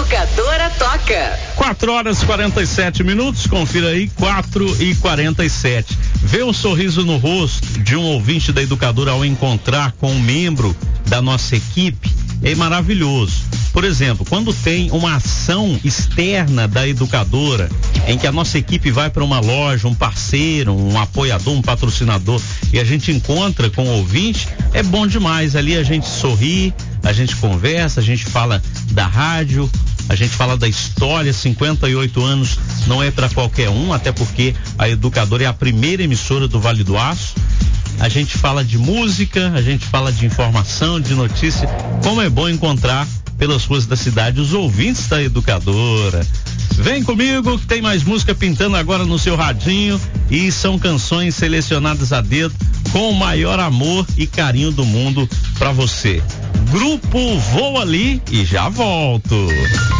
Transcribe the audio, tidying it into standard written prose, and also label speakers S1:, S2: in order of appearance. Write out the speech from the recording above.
S1: Educadora toca.
S2: 4h47, confira aí, 4h47. Vê um sorriso no rosto de um ouvinte da Educadora ao encontrar com um membro da nossa equipe é maravilhoso. Por exemplo, quando tem uma ação externa da Educadora, em que a nossa equipe vai para uma loja, um parceiro, um apoiador, um patrocinador, e a gente encontra com o ouvinte, é bom demais. Ali a gente sorri, a gente conversa, a gente fala da rádio, a gente fala da história. 58 anos não é para qualquer um, até porque a Educadora é a primeira emissora do Vale do Aço. A gente fala de música, a gente fala de informação, de notícia. Como é bom encontrar pelas ruas da cidade os ouvintes da Educadora. Vem comigo que tem mais música pintando agora no seu radinho, e são canções selecionadas a dedo com o maior amor e carinho do mundo pra você. Grupo Vou Ali e já volto.